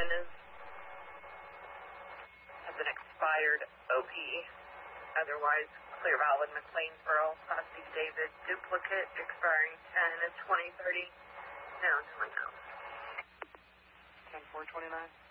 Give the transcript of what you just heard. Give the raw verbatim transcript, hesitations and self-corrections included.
one is has an expired O P. Otherwise, clear valid McLeansboro, Class C David, duplicate, expiring ten of twenty thirty. No, no, no. ten four twenty-nine.